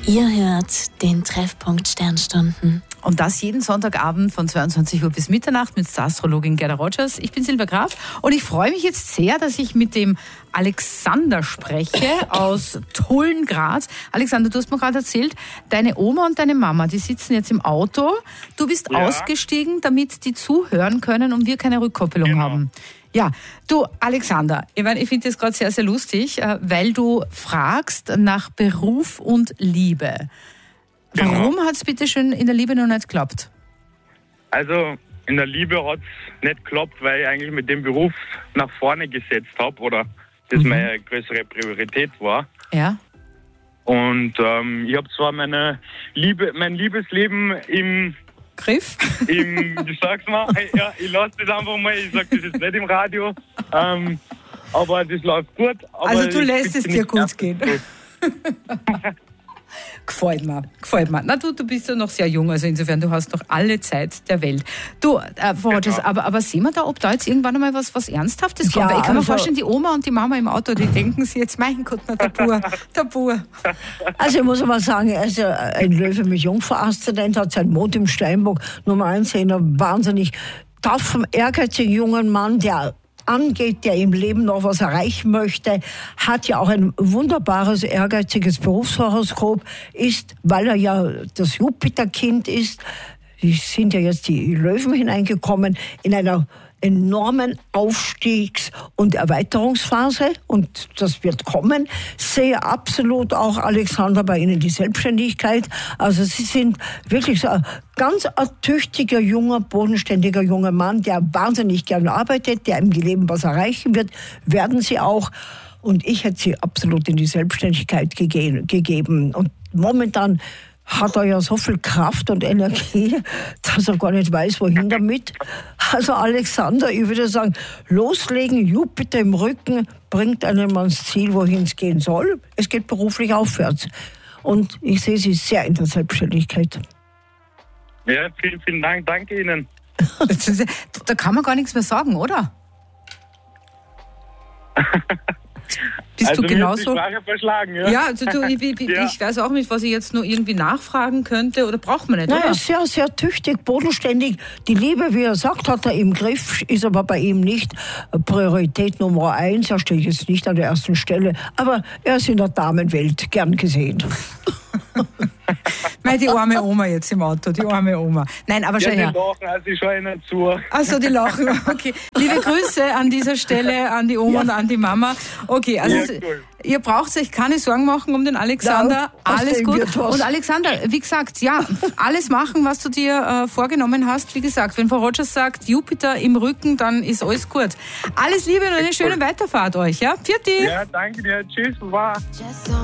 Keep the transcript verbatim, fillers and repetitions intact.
Ihr hört den Treffpunkt Sternstunden. Und das jeden Sonntagabend von zweiundzwanzig Uhr bis Mitternacht mit der Astrologin Gerda Rogers. Ich bin Silvia Graf und ich freue mich jetzt sehr, dass ich mit dem Alexander spreche aus Tulln-Graz. Alexander, du hast mir gerade erzählt, deine Oma und deine Mama, die sitzen jetzt im Auto. Du bist ja ausgestiegen, damit die zuhören können und wir keine Rückkoppelung genau. haben. Ja, du Alexander, ich meine, ich finde das gerade sehr, sehr lustig, weil du fragst nach Beruf und Liebe. Warum genau. hat es bitte schön in der Liebe noch nicht geklappt? Also in der Liebe hat es nicht geklappt, weil ich eigentlich mit dem Beruf nach vorne gesetzt habe oder das mhm. meine größere Priorität war. Ja. Und ähm, ich habe zwar meine Liebe, mein Liebesleben im Griff? Im, ich sag's mal, ja, ich lasse das einfach mal, ich sag das jetzt nicht im Radio, ähm, aber das läuft gut. Aber also du lässt es dir gut gehen. Gefällt mir, gefällt mir. Na du, du bist ja noch sehr jung, also insofern, du hast noch alle Zeit der Welt. Du, äh, Frau Rogers, genau. aber, aber sehen wir da, ob da jetzt irgendwann einmal was, was Ernsthaftes kommt? Ja, ich kann also, mir vorstellen, die Oma und die Mama im Auto, die denken sich jetzt, mein Gott, na, der Bur, der Bur. Also ich muss mal sagen, also ein Löwe mit Jungfrau-Aszendent hat seinen Mond im Steinbock, Nummer eins, einen wahnsinnig taffen, ehrgeizigen jungen Mann, der angeht, der im Leben noch was erreichen möchte, hat ja auch ein wunderbares, ehrgeiziges Berufshoroskop, ist, weil er ja das Jupiterkind ist, sind ja jetzt die Löwen hineingekommen, in einer enormen Aufstiegs- und Erweiterungsphase und das wird kommen. Sehe absolut auch, Alexander, bei Ihnen die Selbstständigkeit. Also Sie sind wirklich so ein ganz ein tüchtiger, junger, bodenständiger junger Mann, der wahnsinnig gerne arbeitet, der im Leben was erreichen wird, werden Sie auch. Und ich hätte Sie absolut in die Selbstständigkeit gege- gegeben. Und momentan hat er ja so viel Kraft und Energie, dass er gar nicht weiß, wohin damit. Also Alexander, ich würde sagen, loslegen, Jupiter im Rücken bringt einen ans Ziel, wohin es gehen soll. Es geht beruflich aufwärts. Und ich sehe Sie sehr in der Selbstständigkeit. Ja, vielen, vielen Dank. Danke Ihnen. Da kann man gar nichts mehr sagen, oder? Bist also du genauso? Mir ist die Sprache verschlagen, ja. Ja, also du, ich, ich, ja. ich weiß auch nicht, was ich jetzt nur irgendwie nachfragen könnte, oder braucht man nicht, Nein, oder? Er ist sehr, sehr tüchtig, bodenständig. Die Liebe, wie er sagt, hat er im Griff, ist aber bei ihm nicht Priorität Nummer eins. Er steht jetzt nicht an der ersten Stelle, aber er ist in der Damenwelt gern gesehen. Nein, die arme Oma jetzt im Auto, die arme Oma. Nein, aber ja, schau her. Die lachen, also ich schaue ihnen zu. Achso, die lachen, okay. Liebe Grüße an dieser Stelle an die Oma ja. und an die Mama. Okay, also ja, cool. Ihr braucht euch keine Sorgen machen um den Alexander. Ja, alles gut. Und Alexander, wie gesagt, ja, alles machen, was du dir äh, vorgenommen hast. Wie gesagt, wenn Frau Rogers sagt, Jupiter im Rücken, dann ist alles gut. Alles Liebe und eine schöne Weiterfahrt euch, ja? Pfiat. Ja, danke dir. Tschüss, Baba.